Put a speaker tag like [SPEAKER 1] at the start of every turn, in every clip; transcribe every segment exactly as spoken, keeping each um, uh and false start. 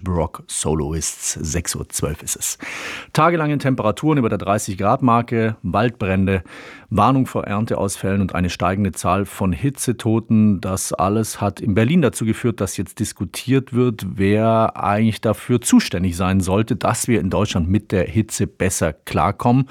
[SPEAKER 1] Rock Soloists. sechs Uhr zwölf ist es. Tagelange Temperaturen über der dreißig Grad Marke, Waldbrände, Warnung vor Ernteausfällen und eine steigende Zahl von Hitzetoten. Das alles hat in Berlin dazu geführt, dass jetzt diskutiert wird, wer eigentlich dafür zuständig sein sollte, dass wir in Deutschland mit der Hitze besser klarkommen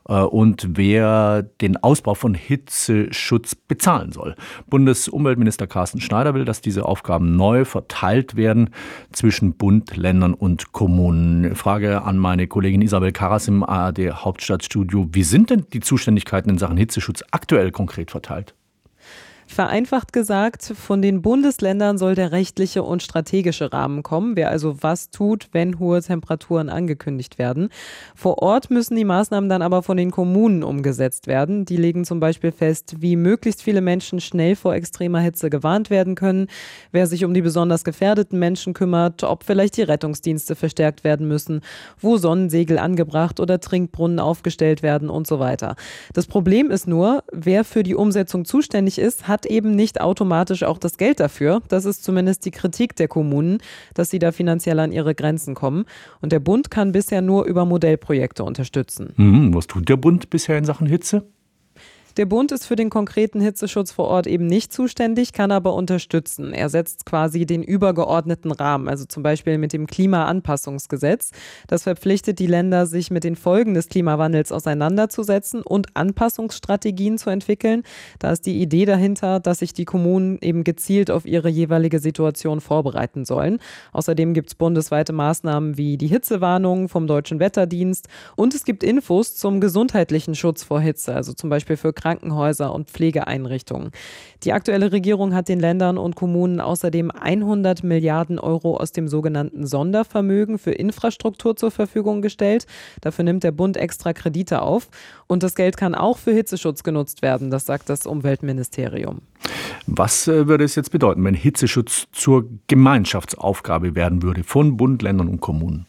[SPEAKER 1] und wer den Ausbau von Hitzeschutz bezahlen soll. Bundesumweltminister Carsten Schneider will, dass diese Aufgaben neu verteilt werden zwischen Bund, Ländern und Kommunen. Frage an meine Kollegin Isabel Karras im A R D Hauptstadtstudio. Wie sind denn die Zuständigkeiten in Sachen Hitzeschutz aktuell konkret verteilt?
[SPEAKER 2] Vereinfacht gesagt, von den Bundesländern soll der rechtliche und strategische Rahmen kommen, wer also was tut, wenn hohe Temperaturen angekündigt werden. Vor Ort müssen die Maßnahmen dann aber von den Kommunen umgesetzt werden. Die legen zum Beispiel fest, wie möglichst viele Menschen schnell vor extremer Hitze gewarnt werden können, wer sich um die besonders gefährdeten Menschen kümmert, ob vielleicht die Rettungsdienste verstärkt werden müssen, wo Sonnensegel angebracht oder Trinkbrunnen aufgestellt werden und so weiter. Das Problem ist nur, wer für die Umsetzung zuständig ist, hat eben nicht automatisch auch das Geld dafür. Das ist zumindest die Kritik der Kommunen, dass sie da finanziell an ihre Grenzen kommen. Und der Bund kann bisher nur über Modellprojekte unterstützen.
[SPEAKER 1] Hm, was tut der Bund bisher in Sachen Hitze?
[SPEAKER 2] Der Bund ist für den konkreten Hitzeschutz vor Ort eben nicht zuständig, kann aber unterstützen. Er setzt quasi den übergeordneten Rahmen, also zum Beispiel mit dem Klimaanpassungsgesetz. Das verpflichtet die Länder, sich mit den Folgen des Klimawandels auseinanderzusetzen und Anpassungsstrategien zu entwickeln. Da ist die Idee dahinter, dass sich die Kommunen eben gezielt auf ihre jeweilige Situation vorbereiten sollen. Außerdem gibt es bundesweite Maßnahmen wie die Hitzewarnung vom Deutschen Wetterdienst und es gibt Infos zum gesundheitlichen Schutz vor Hitze, also zum Beispiel für Krankenhäuser und Pflegeeinrichtungen. Die aktuelle Regierung hat den Ländern und Kommunen außerdem hundert Milliarden Euro aus dem sogenannten Sondervermögen für Infrastruktur zur Verfügung gestellt. Dafür nimmt der Bund extra Kredite auf. Und das Geld kann auch für Hitzeschutz genutzt werden, das sagt das Umweltministerium.
[SPEAKER 1] Was äh, würde es jetzt bedeuten, wenn Hitzeschutz zur Gemeinschaftsaufgabe werden würde von Bund, Ländern und Kommunen?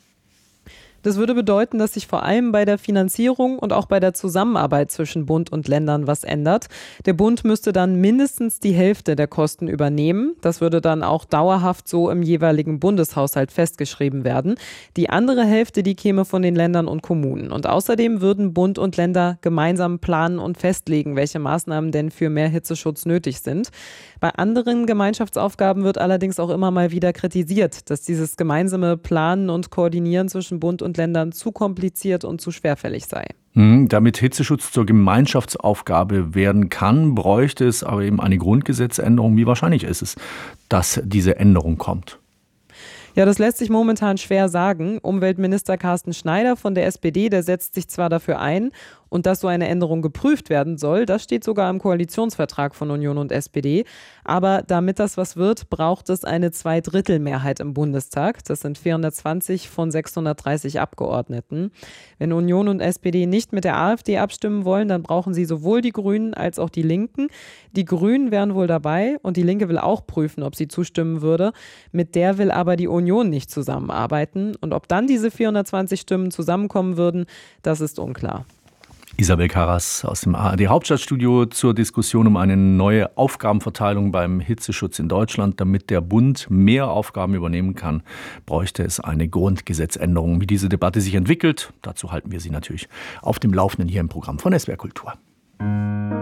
[SPEAKER 2] Das würde bedeuten, dass sich vor allem bei der Finanzierung und auch bei der Zusammenarbeit zwischen Bund und Ländern was ändert. Der Bund müsste dann mindestens die Hälfte der Kosten übernehmen. Das würde dann auch dauerhaft so im jeweiligen Bundeshaushalt festgeschrieben werden. Die andere Hälfte, die käme von den Ländern und Kommunen. Und außerdem würden Bund und Länder gemeinsam planen und festlegen, welche Maßnahmen denn für mehr Hitzeschutz nötig sind. Bei anderen Gemeinschaftsaufgaben wird allerdings auch immer mal wieder kritisiert, dass dieses gemeinsame Planen und Koordinieren zwischen Bund und Ländern zu kompliziert und zu schwerfällig sei.
[SPEAKER 1] Mhm, damit Hitzeschutz zur Gemeinschaftsaufgabe werden kann, bräuchte es aber eben eine Grundgesetzänderung. Wie wahrscheinlich ist es, dass diese Änderung kommt?
[SPEAKER 2] Ja, das lässt sich momentan schwer sagen. Umweltminister Carsten Schneider von der S P D, der setzt sich zwar dafür ein, und dass so eine Änderung geprüft werden soll, das steht sogar im Koalitionsvertrag von Union und S P D. Aber damit das was wird, braucht es eine Zweidrittelmehrheit im Bundestag. Das sind vierhundertzwanzig von sechshundertdreißig Abgeordneten. Wenn Union und S P D nicht mit der AfD abstimmen wollen, dann brauchen sie sowohl die Grünen als auch die Linken. Die Grünen wären wohl dabei und die Linke will auch prüfen, ob sie zustimmen würde. Mit der will aber die Union nicht zusammenarbeiten. Und ob dann diese vierhundertzwanzig Stimmen zusammenkommen würden, das ist unklar.
[SPEAKER 1] Isabel Karras aus dem A R D Hauptstadtstudio zur Diskussion um eine neue Aufgabenverteilung beim Hitzeschutz in Deutschland. Damit der Bund mehr Aufgaben übernehmen kann, bräuchte es eine Grundgesetzänderung. Wie diese Debatte sich entwickelt, dazu halten wir Sie natürlich auf dem Laufenden hier im Programm von S W R Kultur.